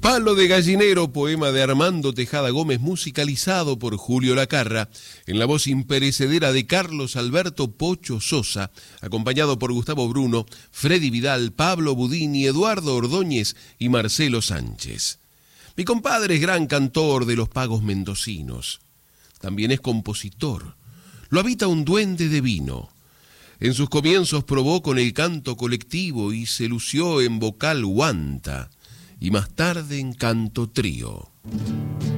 Palo de gallinero, poema de Armando Tejada Gómez, musicalizado por Julio Lacarra, en la voz imperecedera de Carlos Alberto Pocho Sosa, acompañado por Gustavo Bruno, Freddy Vidal, Pablo Budini, Eduardo Ordóñez y Marcelo Sánchez. Mi compadre es gran cantor de los pagos mendocinos. También es compositor. Lo habita un duende de vino. En sus comienzos probó con el canto colectivo y se lució en vocal guanta, y más tarde en canto trío.